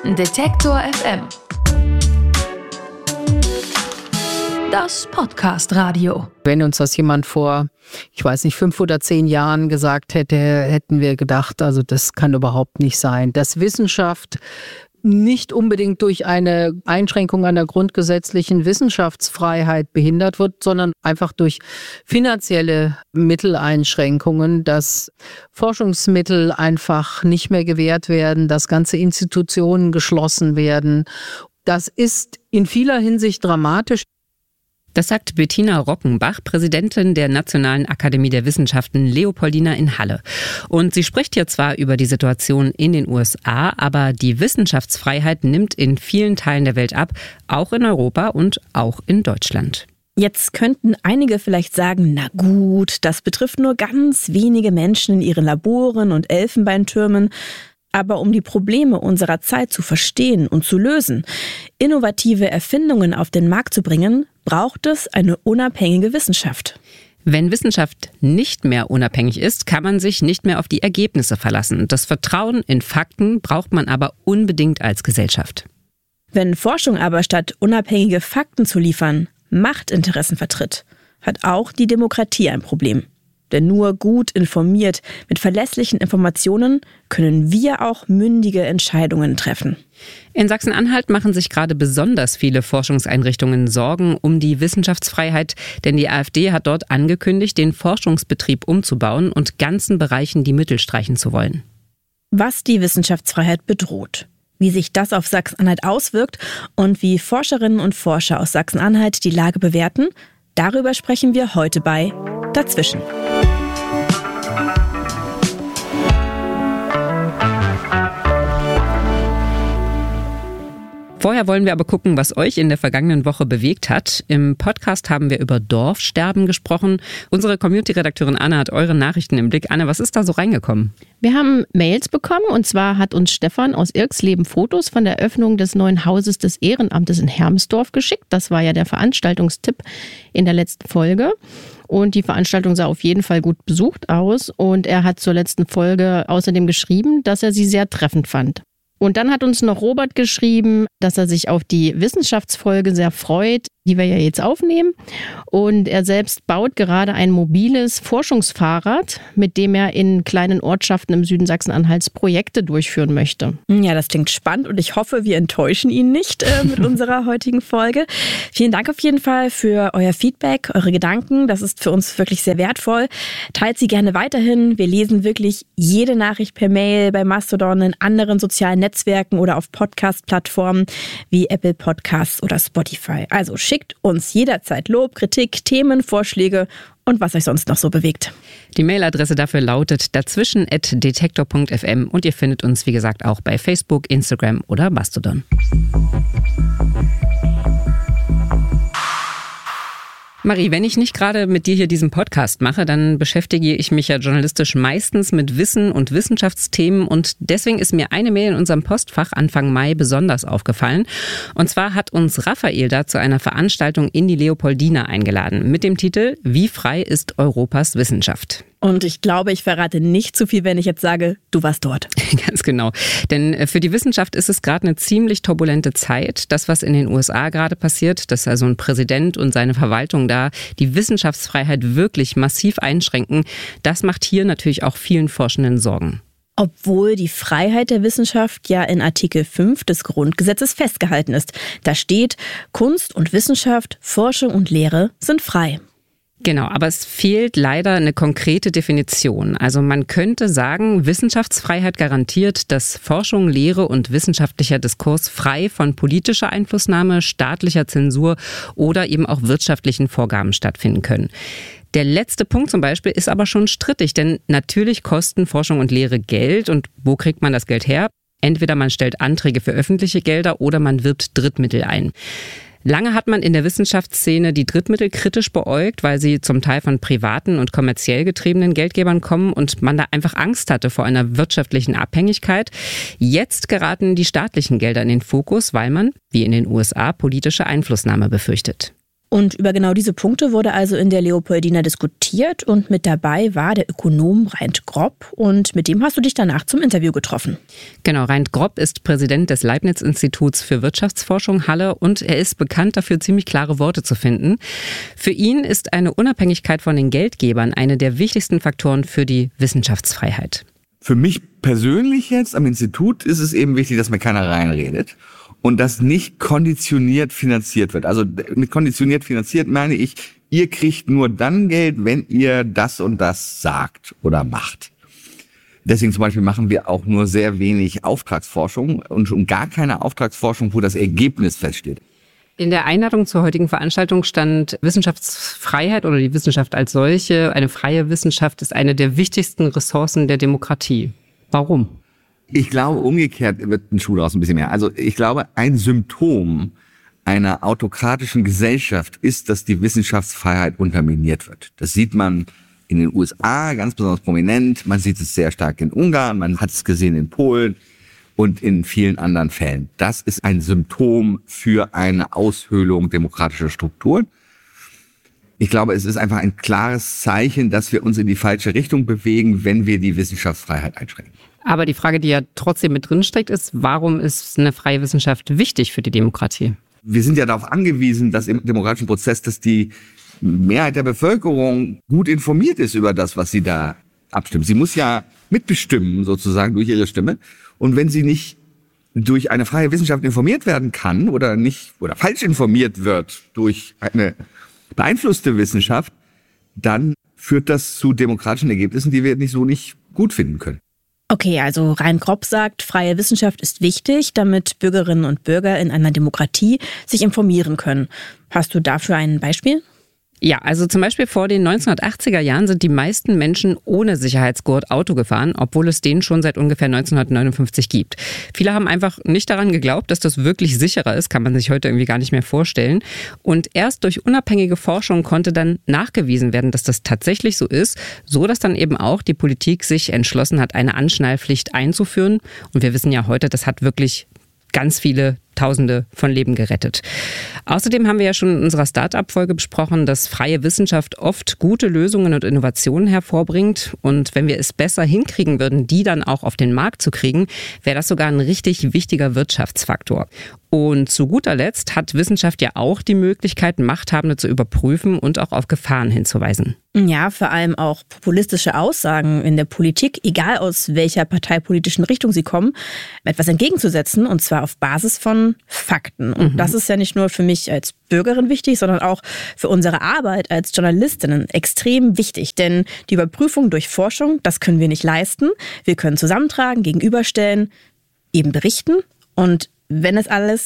Detektor FM. Das Podcast-Radio. Wenn uns das jemand vor, 5 oder 10 Jahren gesagt hätte, hätten wir gedacht, also das kann überhaupt nicht sein. Dass Wissenschaft nicht unbedingt durch eine Einschränkung an der grundgesetzlichen Wissenschaftsfreiheit behindert wird, sondern einfach durch finanzielle Mitteleinschränkungen, dass Forschungsmittel einfach nicht mehr gewährt werden, dass ganze Institutionen geschlossen werden. Das ist in vieler Hinsicht dramatisch. Das sagt Bettina Rockenbach, Präsidentin der Nationalen Akademie der Wissenschaften Leopoldina in Halle. Und sie spricht hier zwar über die Situation in den USA, aber die Wissenschaftsfreiheit nimmt in vielen Teilen der Welt ab, auch in Europa und auch in Deutschland. Jetzt könnten einige vielleicht sagen, na gut, das betrifft nur ganz wenige Menschen in ihren Laboren und Elfenbeintürmen. Aber um die Probleme unserer Zeit zu verstehen und zu lösen, innovative Erfindungen auf den Markt zu bringen, braucht es eine unabhängige Wissenschaft. Wenn Wissenschaft nicht mehr unabhängig ist, kann man sich nicht mehr auf die Ergebnisse verlassen. Das Vertrauen in Fakten braucht man aber unbedingt als Gesellschaft. Wenn Forschung aber statt unabhängige Fakten zu liefern, Machtinteressen vertritt, hat auch die Demokratie ein Problem. Denn nur gut informiert mit verlässlichen Informationen können wir auch mündige Entscheidungen treffen. In Sachsen-Anhalt machen sich gerade besonders viele Forschungseinrichtungen Sorgen um die Wissenschaftsfreiheit, denn die AfD hat dort angekündigt, den Forschungsbetrieb umzubauen und ganzen Bereichen die Mittel streichen zu wollen. Was die Wissenschaftsfreiheit bedroht, wie sich das auf Sachsen-Anhalt auswirkt und wie Forscherinnen und Forscher aus Sachsen-Anhalt die Lage bewerten, darüber sprechen wir heute bei Dazwischen. Vorher wollen wir aber gucken, was euch in der vergangenen Woche bewegt hat. Im Podcast haben wir über Dorfsterben gesprochen. Unsere Community-Redakteurin Anna hat eure Nachrichten im Blick. Anna, was ist da so reingekommen? Wir haben Mails bekommen und zwar hat uns Stefan aus Irxleben Fotos von der Eröffnung des neuen Hauses des Ehrenamtes in Hermsdorf geschickt. Das war ja der Veranstaltungstipp in der letzten Folge. Und die Veranstaltung sah auf jeden Fall gut besucht aus. Und er hat zur letzten Folge außerdem geschrieben, dass er sie sehr treffend fand. Und dann hat uns noch Robert geschrieben, dass er sich auf die Wissenschaftsfolge sehr freut, die wir ja jetzt aufnehmen. Und er selbst baut gerade ein mobiles Forschungsfahrrad, mit dem er in kleinen Ortschaften im Süden Sachsen-Anhalts Projekte durchführen möchte. Ja, das klingt spannend und ich hoffe, wir enttäuschen ihn nicht mit unserer heutigen Folge. Vielen Dank auf jeden Fall für euer Feedback, eure Gedanken. Das ist für uns wirklich sehr wertvoll. Teilt sie gerne weiterhin. Wir lesen wirklich jede Nachricht per Mail, bei Mastodon, in anderen sozialen Netzwerken oder auf Podcast-Plattformen wie Apple Podcasts oder Spotify. Also schickt uns jederzeit Lob, Kritik, Themen, Vorschläge und was euch sonst noch so bewegt. Die Mailadresse dafür lautet dazwischen@detektor.fm und ihr findet uns, wie gesagt, auch bei Facebook, Instagram oder Mastodon. Marie, wenn ich nicht gerade mit dir hier diesen Podcast mache, dann beschäftige ich mich ja journalistisch meistens mit Wissen und Wissenschaftsthemen und deswegen ist mir eine Mail in unserem Postfach Anfang Mai besonders aufgefallen. Und zwar hat uns Raphael da zu einer Veranstaltung in die Leopoldina eingeladen mit dem Titel »Wie frei ist Europas Wissenschaft?« Und ich glaube, ich verrate nicht zu viel, wenn ich jetzt sage, du warst dort. Ganz genau. Denn für die Wissenschaft ist es gerade eine ziemlich turbulente Zeit. Das, was in den USA gerade passiert, dass also ein Präsident und seine Verwaltung da die Wissenschaftsfreiheit wirklich massiv einschränken, das macht hier natürlich auch vielen Forschenden Sorgen. Obwohl die Freiheit der Wissenschaft ja in Artikel 5 des Grundgesetzes festgehalten ist. Da steht, Kunst und Wissenschaft, Forschung und Lehre sind frei. Genau, aber es fehlt leider eine konkrete Definition. Also man könnte sagen, Wissenschaftsfreiheit garantiert, dass Forschung, Lehre und wissenschaftlicher Diskurs frei von politischer Einflussnahme, staatlicher Zensur oder eben auch wirtschaftlichen Vorgaben stattfinden können. Der letzte Punkt zum Beispiel ist aber schon strittig, denn natürlich kosten Forschung und Lehre Geld. Und wo kriegt man das Geld her? Entweder man stellt Anträge für öffentliche Gelder oder man wirbt Drittmittel ein. Lange hat man in der Wissenschaftsszene die Drittmittel kritisch beäugt, weil sie zum Teil von privaten und kommerziell getriebenen Geldgebern kommen und man da einfach Angst hatte vor einer wirtschaftlichen Abhängigkeit. Jetzt geraten die staatlichen Gelder in den Fokus, weil man, wie in den USA, politische Einflussnahme befürchtet. Und über genau diese Punkte wurde also in der Leopoldina diskutiert und mit dabei war der Ökonom Reind Grob und mit dem hast du dich danach zum Interview getroffen. Genau, Reind Grob ist Präsident des Leibniz-Instituts für Wirtschaftsforschung Halle und er ist bekannt dafür, ziemlich klare Worte zu finden. Für ihn ist eine Unabhängigkeit von den Geldgebern eine der wichtigsten Faktoren für die Wissenschaftsfreiheit. Für mich persönlich jetzt am Institut ist es eben wichtig, dass mir keiner reinredet. Und das nicht konditioniert finanziert wird. Also mit konditioniert finanziert meine ich, ihr kriegt nur dann Geld, wenn ihr das und das sagt oder macht. Deswegen zum Beispiel machen wir auch nur sehr wenig Auftragsforschung und schon gar keine Auftragsforschung, wo das Ergebnis feststeht. In der Einladung zur heutigen Veranstaltung stand Wissenschaftsfreiheit oder die Wissenschaft als solche. Eine freie Wissenschaft ist eine der wichtigsten Ressourcen der Demokratie. Warum? Ich glaube, umgekehrt wird ein Schuh draus ein bisschen mehr. Also ich glaube, ein Symptom einer autokratischen Gesellschaft ist, dass die Wissenschaftsfreiheit unterminiert wird. Das sieht man in den USA ganz besonders prominent. Man sieht es sehr stark in Ungarn, man hat es gesehen in Polen und in vielen anderen Fällen. Das ist ein Symptom für eine Aushöhlung demokratischer Strukturen. Ich glaube, es ist einfach ein klares Zeichen, dass wir uns in die falsche Richtung bewegen, wenn wir die Wissenschaftsfreiheit einschränken. Aber die Frage, die ja trotzdem mit drin steckt, ist, warum ist eine freie Wissenschaft wichtig für die Demokratie? Wir sind ja darauf angewiesen, dass im demokratischen Prozess, dass die Mehrheit der Bevölkerung gut informiert ist über das, was sie da abstimmt. Sie muss ja mitbestimmen, sozusagen, durch ihre Stimme. Und wenn sie nicht durch eine freie Wissenschaft informiert werden kann oder falsch informiert wird durch eine beeinflusste Wissenschaft, dann führt das zu demokratischen Ergebnissen, die wir nicht gut finden können. Okay, also Reind Grob sagt, freie Wissenschaft ist wichtig, damit Bürgerinnen und Bürger in einer Demokratie sich informieren können. Hast du dafür ein Beispiel? Ja, also zum Beispiel vor den 1980er Jahren sind die meisten Menschen ohne Sicherheitsgurt Auto gefahren, obwohl es den schon seit ungefähr 1959 gibt. Viele haben einfach nicht daran geglaubt, dass das wirklich sicherer ist, kann man sich heute irgendwie gar nicht mehr vorstellen. Und erst durch unabhängige Forschung konnte dann nachgewiesen werden, dass das tatsächlich so ist, so dass dann eben auch die Politik sich entschlossen hat, eine Anschnallpflicht einzuführen. Und wir wissen ja heute, das hat wirklich ganz viele Tausende von Leben gerettet. Außerdem haben wir ja schon in unserer Start-up-Folge besprochen, dass freie Wissenschaft oft gute Lösungen und Innovationen hervorbringt. Und wenn wir es besser hinkriegen würden, die dann auch auf den Markt zu kriegen, wäre das sogar ein richtig wichtiger Wirtschaftsfaktor. Und zu guter Letzt hat Wissenschaft ja auch die Möglichkeit, Machthabende zu überprüfen und auch auf Gefahren hinzuweisen. Ja, vor allem auch populistische Aussagen in der Politik, egal aus welcher parteipolitischen Richtung sie kommen, etwas entgegenzusetzen, und zwar auf Basis von Fakten. Und das ist ja nicht nur für mich als Bürgerin wichtig, sondern auch für unsere Arbeit als Journalistinnen extrem wichtig. Denn die Überprüfung durch Forschung, das können wir nicht leisten. Wir können zusammentragen, gegenüberstellen, eben berichten. Und wenn es alles